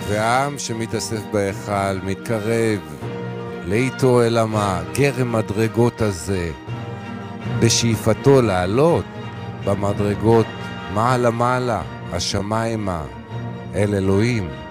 והעם שמתאסף בהיכל מתקרב לאיתו אל גרם מדרגות הזה, בשאיפתו לעלות במדרגות מעלה מעלה השמיימה אל אלוהים.